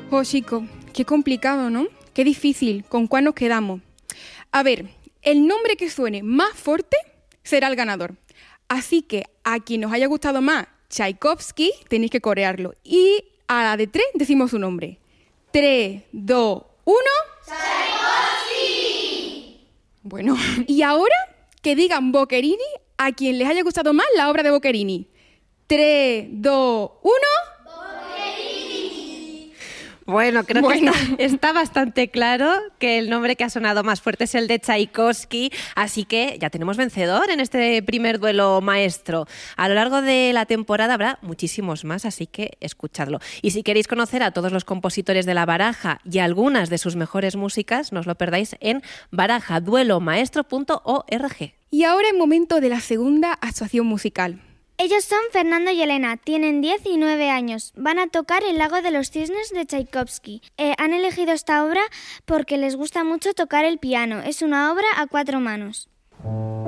Oh, chico, qué complicado, ¿no? Qué difícil. ¿Con cuál nos quedamos? A ver, el nombre que suene más fuerte será el ganador. Así que a quien nos haya gustado más Tchaikovsky, tenéis que corearlo. Y a la de 3 decimos su nombre. 3, 2, 1... ¡Tchaikovsky! Bueno, y ahora que digan Boccherini a quien les haya gustado más la obra de Boccherini. 3, 2, 1... Bueno, creo que está bastante claro que el nombre que ha sonado más fuerte es el de Tchaikovsky, así que ya tenemos vencedor en este primer duelo maestro. A lo largo de la temporada habrá muchísimos más, así que escuchadlo. Y si queréis conocer a todos los compositores de la baraja y algunas de sus mejores músicas, no os lo perdáis en barajaduelomaestro.org. Y ahora es momento de la segunda actuación musical. Ellos son Fernando y Elena, tienen 10 y 9 años. Van a tocar El lago de los cisnes de Tchaikovsky. Han elegido esta obra porque les gusta mucho tocar el piano. Es una obra a 4 manos.